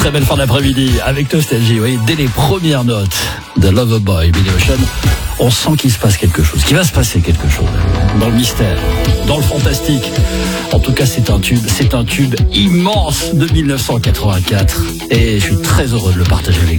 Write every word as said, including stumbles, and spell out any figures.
très belle fin d'après-midi avec Nostalgie. Oui, dès les premières notes de Loverboy, Billy Ocean, on sent qu'il se passe quelque chose, qu'il va se passer quelque chose. Dans le mystère, dans le fantastique. En tout cas, c'est un tube, c'est un tube immense de mille neuf cent quatre-vingt-quatre. Et je suis très heureux de le partager avec vous.